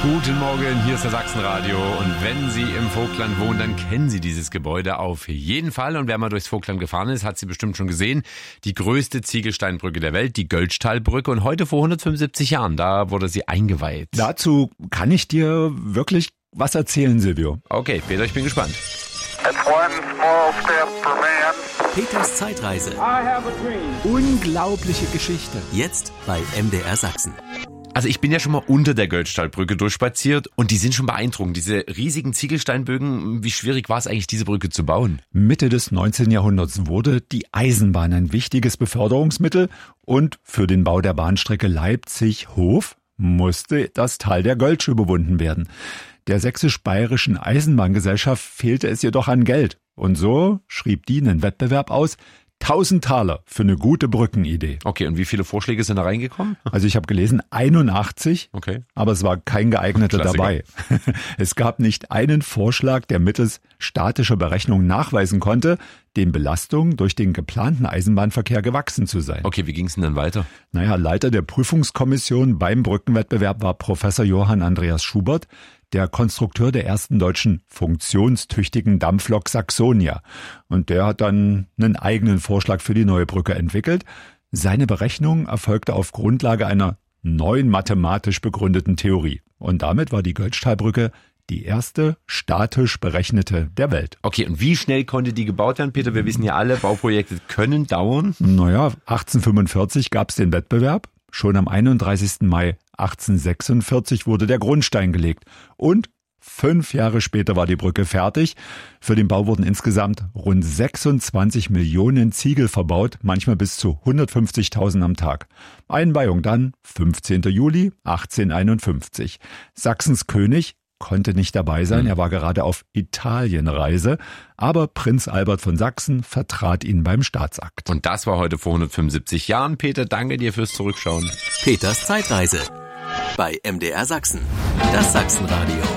Guten Morgen, hier ist der Sachsenradio und wenn Sie im Vogtland wohnen, dann kennen Sie dieses Gebäude auf jeden Fall und wer mal durchs Vogtland gefahren ist, hat sie bestimmt schon gesehen. Die größte Ziegelsteinbrücke der Welt, die Göltzschtalbrücke und heute vor 175 Jahren, da wurde sie eingeweiht. Dazu kann ich dir wirklich was erzählen, Silvio. Okay, Peter, ich bin gespannt. It's one small step for man. Peters Zeitreise. I have a dream. Unglaubliche Geschichte. Jetzt bei MDR Sachsen. Also ich bin ja schon mal unter der Göltzschtalbrücke durchspaziert und die sind schon beeindruckend. Diese riesigen Ziegelsteinbögen, wie schwierig war es eigentlich, diese Brücke zu bauen? Mitte des 19. Jahrhunderts wurde die Eisenbahn ein wichtiges Beförderungsmittel und für den Bau der Bahnstrecke Leipzig-Hof musste das Tal der Göltsch überwunden werden. Der sächsisch-bayerischen Eisenbahngesellschaft fehlte es jedoch an Geld. Und so schrieb die einen Wettbewerb aus, 1000 Taler für eine gute Brückenidee. Okay, und wie viele Vorschläge sind da reingekommen? Also ich habe gelesen 81, Okay. aber es war kein geeigneter Klassiker. dabei. Es gab nicht einen Vorschlag, der mittels statischer Berechnung nachweisen konnte, den Belastungen durch den geplanten Eisenbahnverkehr gewachsen zu sein. Okay, wie ging es denn dann weiter? Leiter der Prüfungskommission beim Brückenwettbewerb war Professor Johann Andreas Schubert, der Konstrukteur der ersten deutschen funktionstüchtigen Dampflok Saxonia. Und der hat dann einen eigenen Vorschlag für die neue Brücke entwickelt. Seine Berechnung erfolgte auf Grundlage einer neuen mathematisch begründeten Theorie. Und damit war die Göltzschtalbrücke die erste statisch berechnete der Welt. Okay, und wie schnell konnte die gebaut werden, Peter? Wir wissen ja alle, Bauprojekte können dauern. 1845 gab es den Wettbewerb. Schon am 31. Mai 1846 wurde der Grundstein gelegt. Und 5 Jahre später war die Brücke fertig. Für den Bau wurden insgesamt rund 26 Millionen Ziegel verbaut, manchmal bis zu 150.000 am Tag. Einweihung dann 15. Juli 1851. Sachsens König konnte nicht dabei sein, er war gerade auf Italienreise, aber Prinz Albert von Sachsen vertrat ihn beim Staatsakt. Und das war heute vor 175 Jahren. Peter, danke dir fürs Zurückschauen. Peters Zeitreise bei MDR Sachsen. Das Sachsenradio.